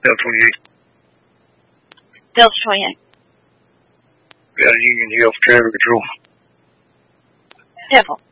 Delta 28. Delta 28. Got a Union Health Traffic Control. Devil.